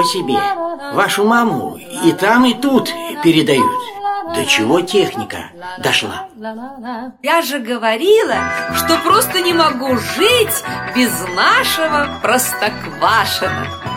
себе. Вашу маму и там, и тут передают. До чего техника дошла? Я же говорила, что просто не могу жить без нашего Простоквашино.